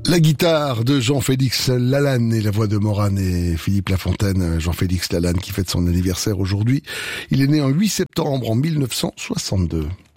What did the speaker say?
La guitare de Jean-Félix Lalanne et la voix de Morane et Philippe Lafontaine. Jean-Félix Lalanne qui fête son anniversaire aujourd'hui. Il est né en 8 septembre en 1962.